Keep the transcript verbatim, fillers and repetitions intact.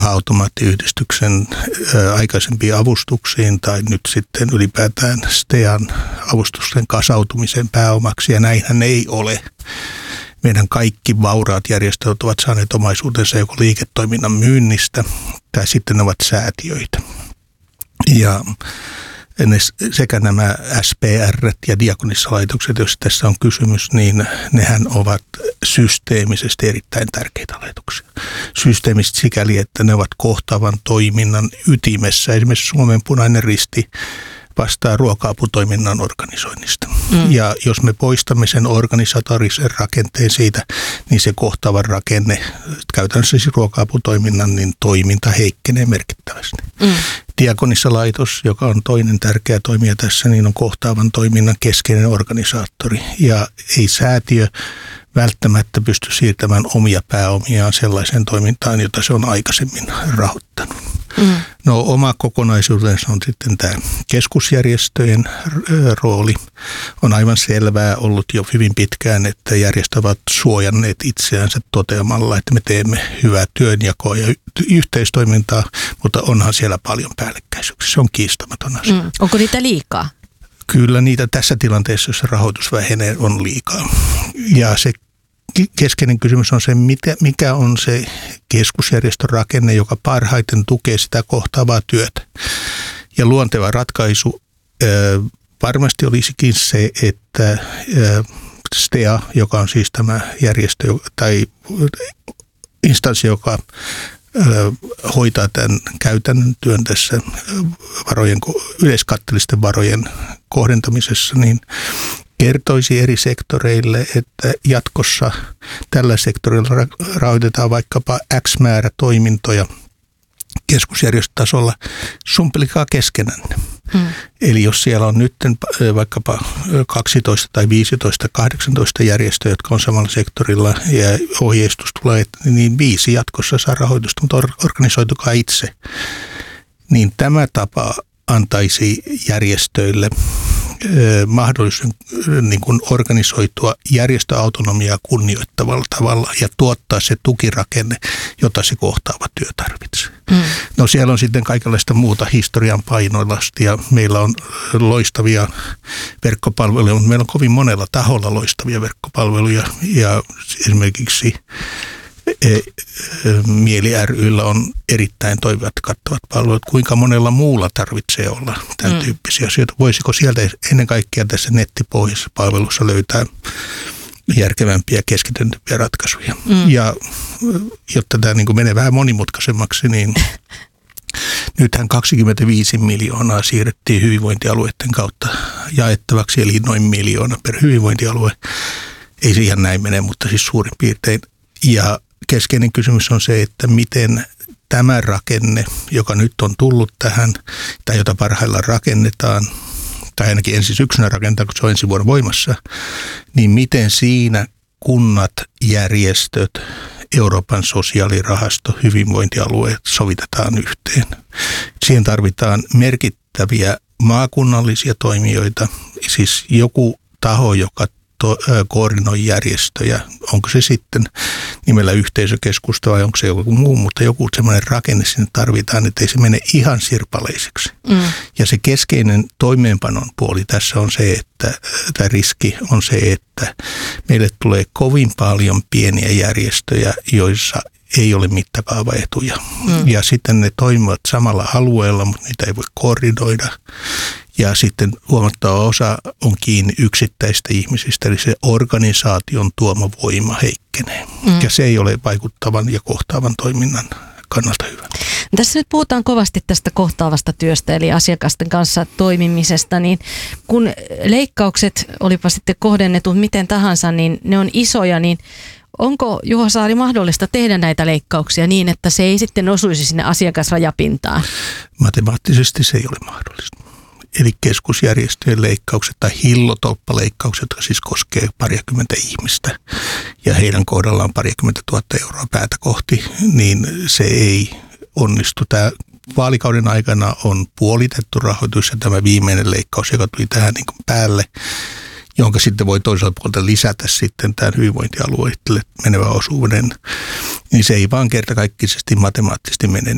automaattiyhdistyksen ää, aikaisempiin avustuksiin tai nyt sitten ylipäätään STEAn avustusten kasautumisen pääomaksi, ja näinhän ei ole. Meidän kaikki vauraat järjestöt ovat saaneet omaisuutensa joko liiketoiminnan myynnistä tai sitten ne ovat säätiöitä. Ja ne, sekä nämä S P R ja diakonissalaitokset, jos tässä on kysymys, niin nehän ovat systeemisesti erittäin tärkeitä laitoksia. Systeemisesti sikäli, että ne ovat kohtaavan toiminnan ytimessä. Esimerkiksi Suomen Punainen Risti vastaa ruoka-aputoiminnan organisoinnista. Mm. Ja jos me poistamme sen organisatorisen rakenteen siitä, niin se kohtaava rakenne, käytännössä siis ruoka-aputoiminnan, niin toiminta heikkenee merkittävästi. Mm. Diakonissalaitos, joka on toinen tärkeä toimija tässä, niin on kohtaavan toiminnan keskeinen organisaattori. Ja ei säätiö välttämättä pysty siirtämään omia pääomiaan sellaiseen toimintaan, jota se on aikaisemmin rahoittanut. Mm. No oma kokonaisuutensa on sitten tämä keskusjärjestöjen rooli. On aivan selvää ollut jo hyvin pitkään, että järjestöt ovat suojanneet itseänsä toteamalla, että me teemme hyvää työnjakoa ja yhteistoimintaa, mutta onhan siellä paljon päällekkäisyyksiä. Se on kiistamaton asia. Mm. Onko niitä liikaa? Kyllä niitä tässä tilanteessa, jos rahoitus vähenee, on liikaa. Ja se keskeinen kysymys on se, mikä on se keskusjärjestön rakenne, joka parhaiten tukee sitä kohtaavaa työtä. Ja luonteva ratkaisu varmasti olisikin se, että STEA, joka on siis tämä järjestö tai instanssi, joka hoitaa tämän käytännön työn tässä varojen, yleiskatteellisten varojen kohdentamisessa, niin kertoisi eri sektoreille, että jatkossa tällä sektorilla rahoitetaan vaikkapa X määrä toimintoja keskusjärjestötasolla, sumpelikaa keskenänne. Hmm. Eli jos siellä on nyt vaikkapa kaksitoista tai viisitoista, kahdeksantoista järjestöä, jotka on samalla sektorilla ja ohjeistus tulee, niin viisi jatkossa saa rahoitusta, mutta organisoitukaa itse. Niin tämä tapa antaisi järjestöille mahdollisuuden niin kuin organisoitua järjestöautonomiaa kunnioittavalla tavalla ja tuottaa se tukirakenne, jota se kohtaava työ tarvitsee. Mm. No siellä on sitten kaikenlaista muuta historian painoilastia. Meillä on loistavia verkkopalveluja, mutta meillä on kovin monella taholla loistavia verkkopalveluja ja esimerkiksi Mieli ry:llä on erittäin toimivat kattavat palvelut. Kuinka monella muulla tarvitsee olla tämän mm. tyyppisiä asioita? Voisiko sieltä ennen kaikkea tässä nettipohjaisessa palvelussa löytää järkevämpiä keskityntyviä ratkaisuja? Mm. Ja jotta tämä niin kuin menee vähän monimutkaisemmaksi, niin nythän kaksikymmentäviisi miljoonaa siirrettiin hyvinvointialueiden kautta jaettavaksi, eli noin miljoona per hyvinvointialue. Ei se ihan näin mene, mutta siis suurin piirtein. Ja keskeinen kysymys on se, että miten tämä rakenne, joka nyt on tullut tähän, tai jota parhaillaan rakennetaan, tai ainakin ensi syksynä rakennetaan, kun se on ensi vuonna voimassa, niin miten siinä kunnat, järjestöt, Euroopan sosiaalirahasto, hyvinvointialueet sovitetaan yhteen. Siihen tarvitaan merkittäviä maakunnallisia toimijoita, siis joku taho, joka To, ö, koordinoi järjestöjä. Onko se sitten nimellä yhteisökeskusta vai onko se joku muu, mutta joku semmoinen rakenne sinne tarvitaan, että ei se mene ihan sirpaleiseksi. Mm. Ja se keskeinen toimeenpanon puoli tässä on se, että tämä riski on se, että meille tulee kovin paljon pieniä järjestöjä, joissa ei ole mittakaavaetuja. Mm. Ja sitten ne toimivat samalla alueella, mutta niitä ei voi koordinoida. Ja sitten huomattava osa on kiinni yksittäistä ihmisistä, eli se organisaation tuoma voima heikkenee. Mm. Ja se ei ole vaikuttavan ja kohtaavan toiminnan kannalta hyvä. Tässä nyt puhutaan kovasti tästä kohtaavasta työstä, eli asiakasten kanssa toimimisesta, niin kun leikkaukset, olipa sitten kohdennetut miten tahansa, niin ne on isoja, niin onko Juho Saari mahdollista tehdä näitä leikkauksia niin, että se ei sitten osuisi sinne asiakasrajapintaan? Matemaattisesti se ei ole mahdollista. Eli keskusjärjestöjen leikkaukset tai hillotolppaleikkaukset, jotka siis koskee parikymmentä ihmistä ja heidän kohdallaan parikymmentä tuhatta euroa päätä kohti, niin se ei onnistu. Tämä vaalikauden aikana on puolitettu rahoitus ja tämä viimeinen leikkaus, joka tuli tähän niin kuin päälle, jonka sitten voi toisaalta puolelta lisätä sitten tämän hyvinvointialueille menevä osuuden, niin se ei vaan kertakaikkisesti matemaattisesti mene